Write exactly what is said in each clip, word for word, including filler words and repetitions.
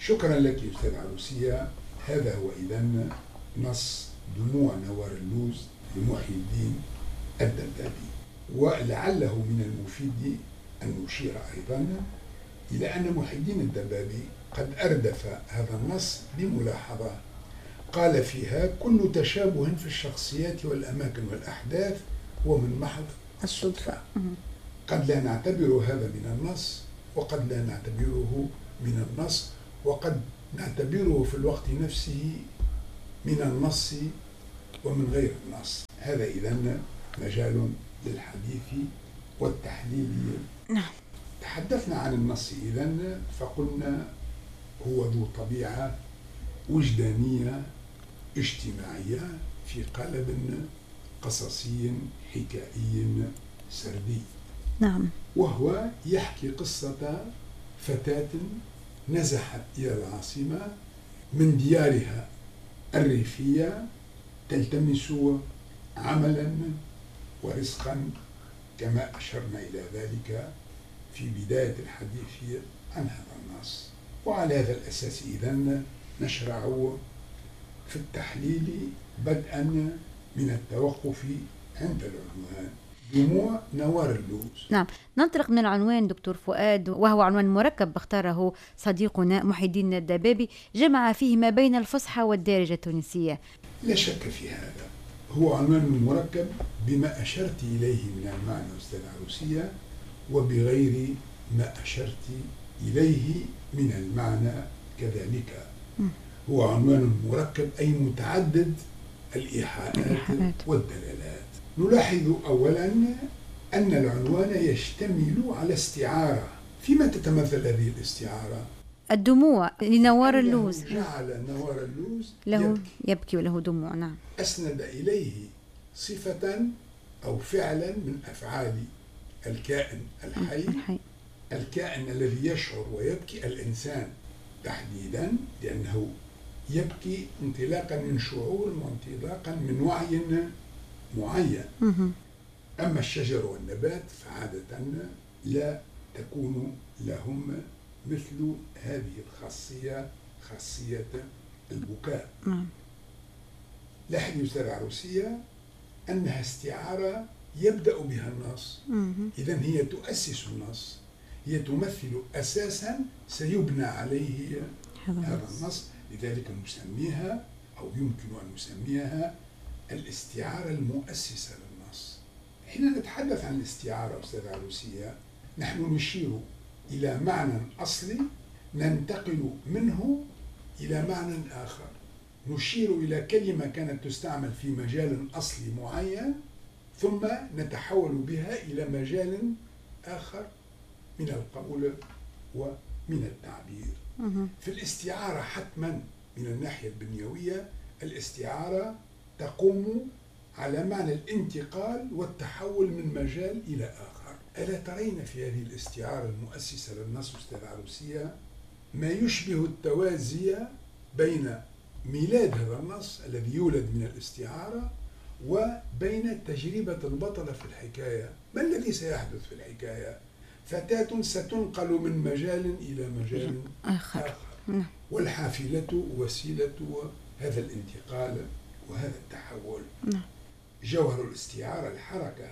شكرا لك أستاذ عروسية. هذا هو إذن نص دموع نوار اللوز لمحي الدين الدبابي. ولعله من المفيد أن نشير أيضا إلى أن محي الدين الدبابي قد أردف هذا النص بملاحظة قال فيها: كل تشابه في الشخصيات والأماكن والأحداث هو من محض الصدفة. قد لا نعتبر هذا من النص، وقد لا نعتبره من النص، وقد نعتبره في الوقت نفسه من النص ومن غير النص. هذا إذن مجال للحديث والتحليل. نعم. تحدثنا عن النص إذن فقلنا هو ذو طبيعة وجدانية اجتماعية في قالب قصصي حكائي سردي. نعم. وهو يحكي قصة فتاة نزحت إلى العاصمة من ديارها الريفية تلتمس عملا ورزقا، كما أشرنا إلى ذلك في بداية الحديث عن هذا النص. وعلى هذا الأساس إذن نشرع في التحليل بدءا من التوقف عند العنوان دموع نوار اللوز. نعم، ننطلق من العنوان دكتور فؤاد، وهو عنوان مركب اختاره صديقنا محي الدين الدبابي، جمع فيه ما بين الفصحى والدارجة التونسية. لا شك في هذا، هو عنوان مركب بما أشرت إليه من المعنى أستاذ عروسية، وبغير ما أشرت إليه من المعنى كذلك. هو عنوان مركب أي متعدد الإيحاءات والدلالات. نلاحظ أولا أن العنوان يشتمل على استعارة. فيما تتمثل هذه الاستعارة؟ الدموع لنوار اللوز. جعل نوار اللوز له يبكي, يبكي وله دموع. نعم. أسند إليه صفة أو فعلا من أفعال الكائن الحي, الحي. الكائن الذي يشعر ويبكي، الإنسان تحديدا، لأنه يبكي انطلاقا من شعور وانطلاقا من وعي معين. أما الشجر والنبات فعادة لا تكون لهم مثل هذه الخاصية، خاصية البكاء. لاحظوا أستاذ عروسية أنها استعارة يبدأ بها النص، إذن هي تؤسس النص، هي تمثل أساسا سيبنى عليه هذا النص. لذلك نسميها أو يمكن أن نسميها الاستعارة المؤسسة للنص. حين نتحدث عن الاستعارة أستاذ عروسية نحن نشير إلى معنى أصلي ننتقل منه إلى معنى آخر، نشير إلى كلمة كانت تستعمل في مجال أصلي معين ثم نتحول بها إلى مجال آخر من القول ومن التعبير. في الاستعارة حتما من الناحية البنيوية الاستعارة تقوم على معنى الانتقال والتحول من مجال إلى آخر. ألا ترين في هذه الاستعارة المؤسسة للنص أستاذ عروسية ما يشبه التوازي بين ميلاد هذا النص الذي يولد من الاستعارة وبين تجربة البطلة في الحكاية؟ ما الذي سيحدث في الحكاية؟ فتاة ستنقل من مجال إلى مجال آخر, آخر. والحافلة وسيلة هذا الانتقال وهذا التحول. جوهر الاستعارة الحركة،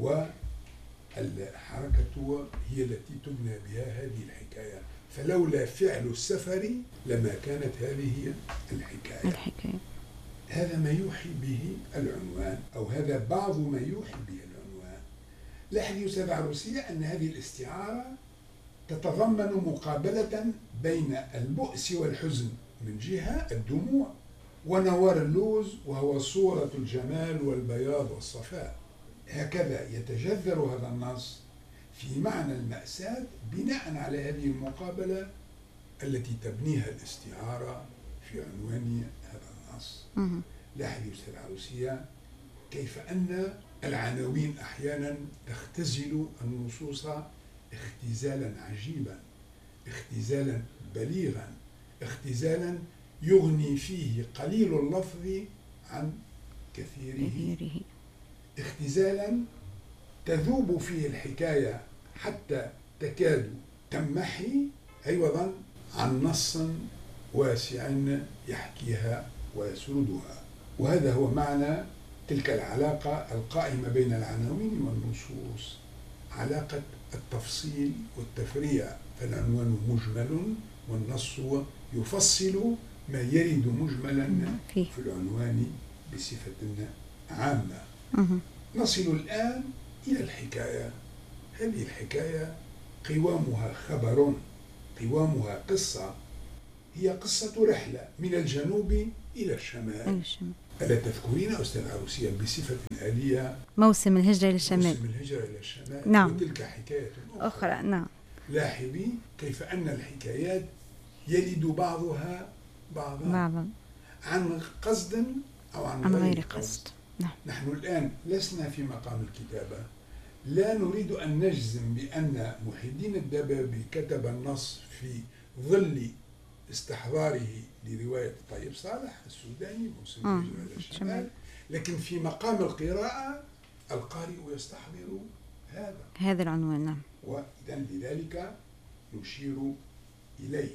والحركة هي التي تبنى بها هذه الحكاية، فلولا فعل السفر لما كانت هذه الحكاية. الحكاية. هذا ما يوحي به العنوان، أو هذا بعض ما يوحي به العنوان. لاحظ يا أستاذ عروسية أن هذه الاستعارة تتضمن مقابلة بين البؤس والحزن من جهة الدموع، ونوار اللوز وهو صورة الجمال والبياض والصفاء. هكذا يتجذر هذا النص في معنى المأساة بناء على هذه المقابلة التي تبنيها الاستعارة في عنوان هذا النص. لاحظ يا أستاذ عروسية كيف أن العناوين أحيانا تختزل النصوص اختزالا عجيبا، اختزالا بليغا، اختزالا يغني فيه قليل اللفظ عن كثيره، اختزالا تذوب فيه الحكاية حتى تكاد تمحي عوضا عن نص واسع يحكيها ويسردها. وهذا هو معنى تلك العلاقة القائمة بين العناوين والنصوص، علاقة التفصيل والتفريع، فالعنوان مجمل والنص يفصل ما يرد مجملا في العنوان بصفة عامة. نصل الآن إلى الحكاية. هذه الحكاية قوامها خبر، قوامها قصة، هي قصة رحلة من الجنوب إلى الشمال. ألا تذكرين أستاذ عروسية بصفة آلية موسم الهجرة إلى الشمال؟ موسم الهجرة إلى الشمال. نعم. وتلك حكاية أخرى. أخرى. نعم. لاحظي كيف أن الحكايات يلد بعضها بعضا، بعضا. عن قصد أو عن, عن غير قصد, قصد. نعم. نحن الآن لسنا في مقام الكتابة، لا نريد أن نجزم بأن محي الدين الدبابي كتب النص في ظل استحضاره لرواية طيب صالح السوداني موسم الهجرة إلى الشمال، لكن في مقام القراءة القارئ يستحضر هذا هذا العنوان. نعم. وإذن لذلك نشير إليه.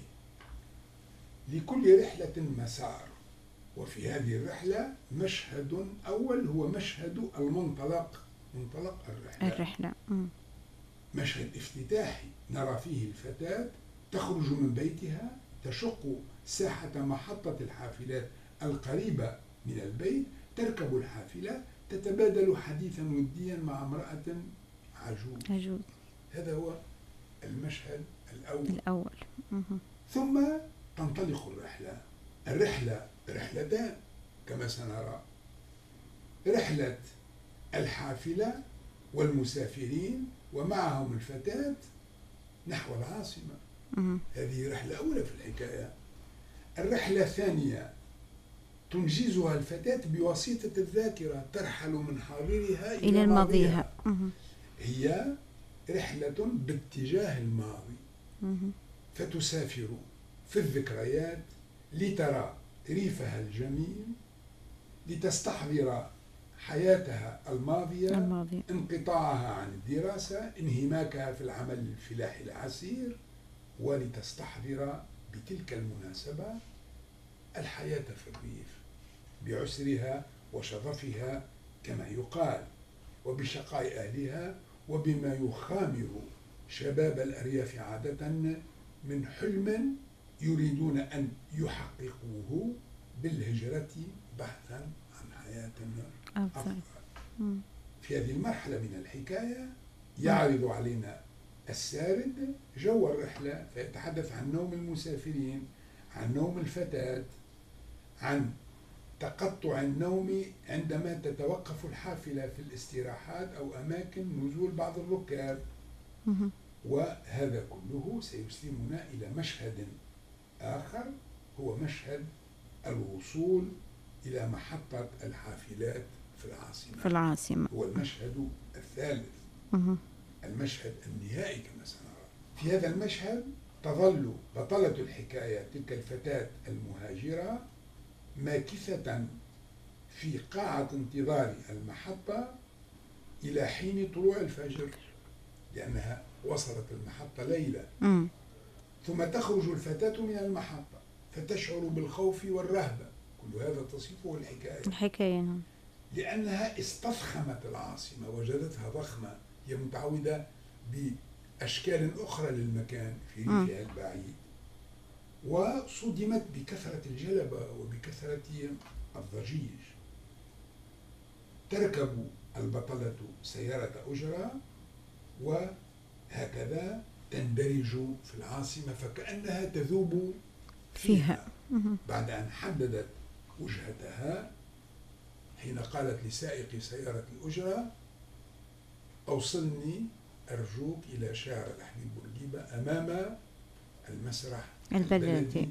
لكل رحلة مسار، وفي هذه الرحلة مشهد أول هو مشهد المنطلق، منطلق الرحلة, الرحلة. مشهد افتتاحي نرى فيه الفتاة تخرج من بيتها، تشق ساحة محطة الحافلات القريبة من البيت، تركب الحافلة، تتبادل حديثا وديا مع امرأة عجوز. عجوز. هذا هو المشهد الأول. الأول. ثم تنطلق الرحلة. الرحلة رحلتان كما سنرى، رحلة الحافلة والمسافرين ومعهم الفتاة نحو العاصمة. هذه رحلة أولى في الحكاية. الرحلة الثانية تنجزها الفتاة بواسطة الذاكرة، ترحل من حاضرها إلى, إلى ماضيها. هي رحلة باتجاه الماضي، فتسافر في الذكريات لترى ريفها الجميل، لتستحضر حياتها الماضية، الماضي. انقطاعها عن الدراسة، انهماكها في العمل الفلاحي العسير، ولتستحضر بتلك المناسبة الحياة في الريف بعسرها وشظفها كما يقال، وبشقاء أهلها، وبما يخامر شباب الأرياف عادة من حلم يريدون أن يحققوه بالهجرة بحثا عن حياة أفضل. في هذه المرحلة من الحكاية يعرض علينا السارد جو الرحلة، فيتحدث عن نوم المسافرين، عن نوم الفتاة، عن تقطع النوم عندما تتوقف الحافلة في الاستراحات أو أماكن نزول بعض الركاب. وهذا كله سيسلمنا إلى مشهد آخر هو مشهد الوصول إلى محطة الحافلات في العاصمة. في العاصمة هو المشهد الثالث، المشهد النهائي كما سنرى. في هذا المشهد تظل بطلة الحكاية تلك الفتاة المهاجرة ماكثة في قاعة انتظار المحطة إلى حين طلوع الفجر، لأنها وصلت المحطة ليلا. م. ثم تخرج الفتاة من المحطة فتشعر بالخوف والرهبة، كل هذا تصفه الحكاية. الحكاية نعم. لأنها استفخمت العاصمة، وجدتها ضخمة، هي متعودة بأشكال أخرى للمكان في ريفها البعيد، وصدمت بكثرة الجلبة وبكثرة الضجيج. تركب البطلة سيارة أجرة وهكذا تندرج في العاصمة فكأنها تذوب فيها, فيها. بعد أن حددت وجهتها حين قالت لسائق سيارة الأجرة: أوصلني أرجوك إلى شارع الحبيب بورقيبة أمام المسرح البلدي.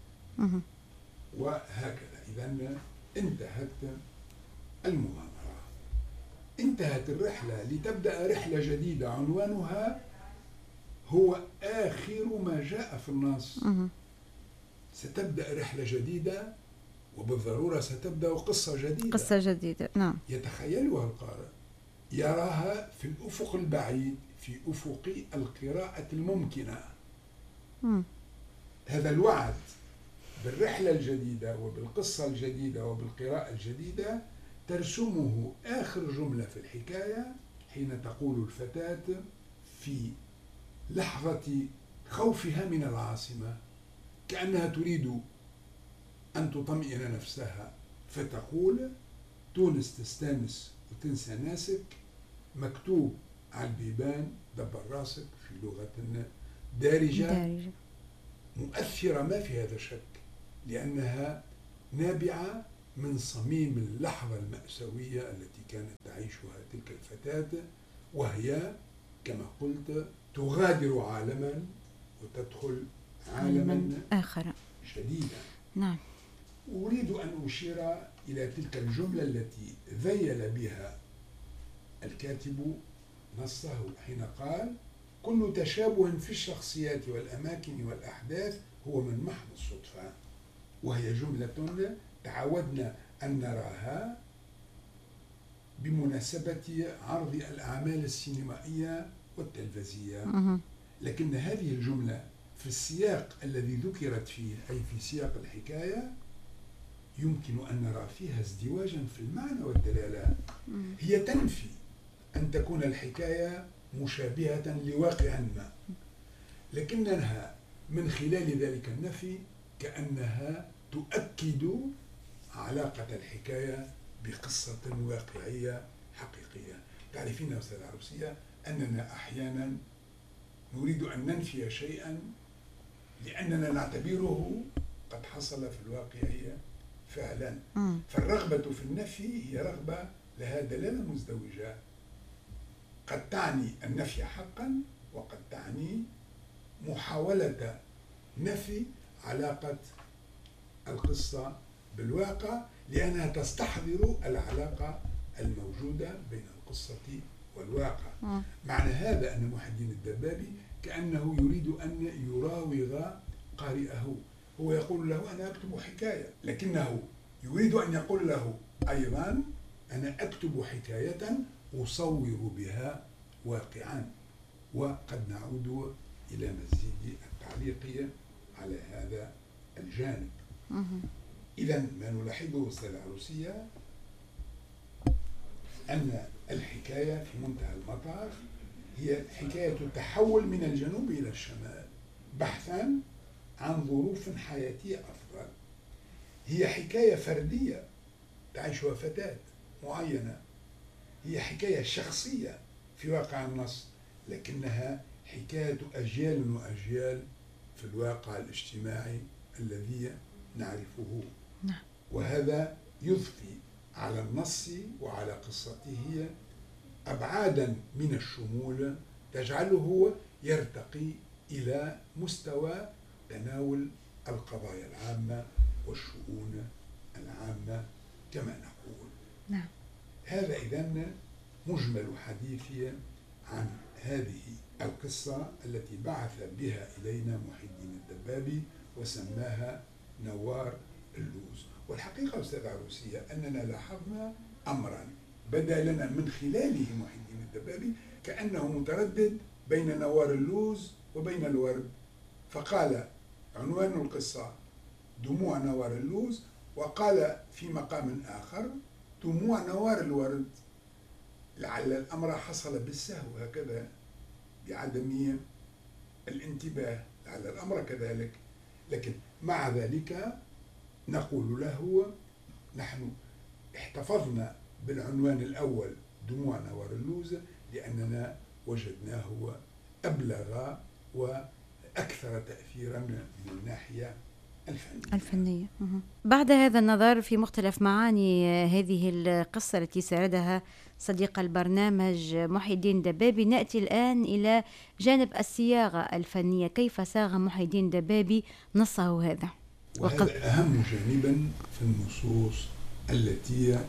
وهكذا إذن انتهت المغامرة، انتهت الرحلة لتبدأ رحلة جديدة عنوانها هو آخر ما جاء في النص. ستبدأ رحلة جديدة وبالضرورة ستبدأ قصة جديدة. قصة جديدة نعم. يتخيلها القارئ، يراها في الأفق البعيد، في أفق القراءة الممكنة. م. هذا الوعد بالرحلة الجديدة وبالقصة الجديدة وبالقراءة الجديدة ترسمه آخر جملة في الحكاية حين تقول الفتاة في لحظة خوفها من العاصمة كأنها تريد أن تطمئن نفسها، فتقول: تونس تستانس وتنسى ناسك، مكتوب على البيبان دبر راسك، في لغة دارجة, دارجة مؤثرة ما في هذا شك، لأنها نابعة من صميم اللحظة المأساوية التي كانت تعيشها تلك الفتاة، وهي كما قلت تغادر عالما وتدخل عالما آخر شديدا. نعم. أريد أن أشير إلى تلك الجملة التي ذيل بها الكاتب نصه حين قال: كل تشابه في الشخصيات والأماكن والأحداث هو من محض الصدفة، وهي جملة تعودنا أن نراها بمناسبة عرض الأعمال السينمائية والتلفزية، لكن هذه الجملة في السياق الذي ذكرت فيه، أي في سياق الحكاية، يمكن أن نرى فيها ازدواجا في المعنى والدلالة. هي تنفي أن تكون الحكاية مشابهة لواقع ما، لكنها من خلال ذلك النفي كأنها تؤكد علاقة الحكاية بقصة واقعية حقيقية. تعرفين يا أستاذة عروسية أننا أحيانا نريد أن ننفي شيئا لأننا نعتبره قد حصل في الواقعية فعلا. فالرغبة في النفي هي رغبة لها دلالة مزدوجة، قد تعني النفي حقا وقد تعني محاولة نفي علاقة القصة بالواقع، لأنها تستحضر العلاقة الموجودة بين القصة والواقع. م. معنى هذا أن محي الدين الدبابي كأنه يريد أن يراوغ قارئه، هو يقول له أنا أكتب حكاية، لكنه يريد أن يقول له أيضا أنا أكتب حكاية أصور بها واقعا. وقد نعود إلى مزيد التعليق على هذا الجانب. إذا ما نلاحظه أستاذة عروسية أن الحكاية في منتهى المطاف هي حكاية تحول من الجنوب إلى الشمال بحثا عن ظروف حياتية أفضل. هي حكاية فردية تعيشها فتاة معينة، هي حكاية شخصية في واقع النص، لكنها حكاية أجيال وأجيال في الواقع الاجتماعي الذي نعرفه. نعم. وهذا يضفي على النص وعلى قصته أبعادا من الشمول تجعله يرتقي إلى مستوى تناول القضايا العامة والشؤون العامة كما نقول. نعم. هذا إذن مجمل حديثي عن هذه القصة التي بعث بها إلينا محي الدين الدبابي وسماها نوار اللوز. والحقيقة أستاذ عروسية أننا لاحظنا أمرا بدا لنا من خلاله محي الدين الدبابي كأنه متردد بين نوار اللوز وبين الورد، فقال عنوان القصة دموع نوار اللوز، وقال في مقام آخر دموع نوار الورد، لعل الأمر حصل بالسهو هكذا بعدم الانتباه، لعل الأمر كذلك، لكن مع ذلك نقول له نحن احتفظنا بالعنوان الأول دموع نوار اللوز لأننا وجدناه أبلغ وأكثر تأثيرا من الناحية الفنية. الفنية. بعد هذا النظر في مختلف معاني هذه القصة التي سردها صديق البرنامج محي الدين دبابي، نأتي الآن إلى جانب الصياغة الفنية. كيف صاغ محي الدين دبابي نصه هذا؟ وهذا وقد... أهم جانبا في النصوص التي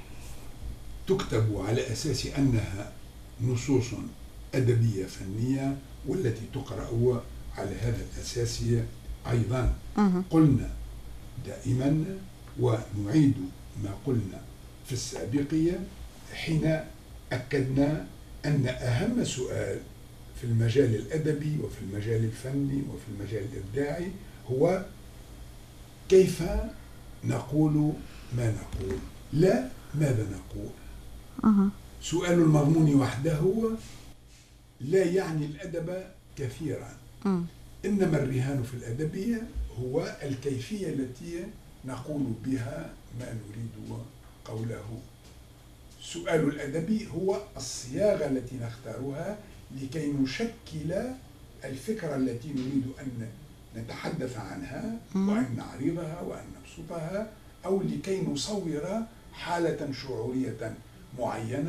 تكتب على أساس أنها نصوص أدبية فنية والتي تقرأ على هذا الأساس أيضا. أه. قلنا دائما ونعيد ما قلنا في السابقية حين أكدنا أن أهم سؤال في المجال الأدبي وفي المجال الفني وفي المجال الإبداعي هو كيف نقول ما نقول، لا ماذا نقول. أه. سؤال المضمون وحده لا يعني الأدب كثيرا. أه. إنما الرهان في الأدبية هو الكيفية التي نقول بها ما نريد قوله. سؤال الأدبي هو الصياغة التي نختارها لكي نشكل الفكرة التي نريد أن نتحدث عنها وأن نعرضها وأن نبسطها، أو لكي نصور حالة شعورية معينة